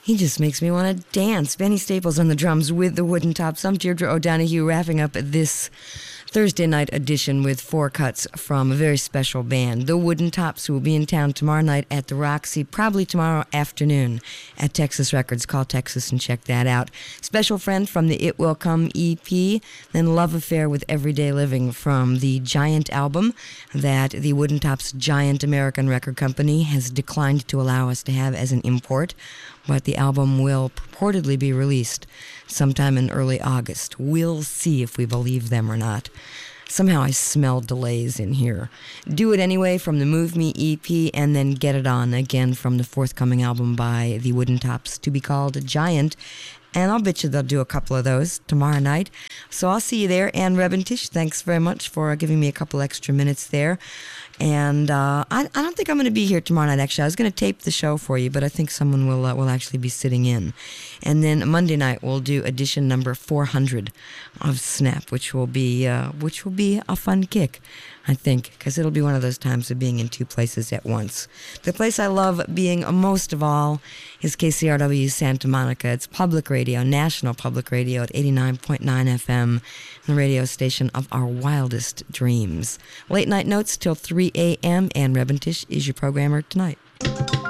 He just makes me want to dance. Benny Staples on the drums with the Wooden Tops. I'm Deirdre O'Donoghue, wrapping up this Thursday night edition with 4 cuts from a very special band, the Wooden Tops, who will be in town tomorrow night at the Roxy, probably tomorrow afternoon at Texas Records. Call Texas and check that out. Special friend from the It Will Come EP, then Love Affair with Everyday Living from the Giant album that the Wooden Tops Giant American record company has declined to allow us to have as an import, but the album will purportedly be released sometime in early August. We'll see if we believe them or not. Somehow I smell delays in here. Do It Anyway from the Move Me EP, and then Get It On again from the forthcoming album by the Wooden Tops, to be called Giant. And I'll bet you they'll do a couple of those tomorrow night. So I'll see you there. Ann Rebentish, thanks very much for giving me a couple extra minutes there. And I don't think I'm going to be here tomorrow night, actually. I was going to tape the show for you, but I think someone will actually be sitting in. And then Monday night, we'll do edition number 400 of Snap, which will be a fun kick, I think, because it'll be one of those times of being in 2 places at once. The place I love being most of all is KCRW Santa Monica. It's public radio, national public radio at 89.9 FM, the radio station of our wildest dreams. Late night notes till 3 a.m. Ann Rebentish is your programmer tonight.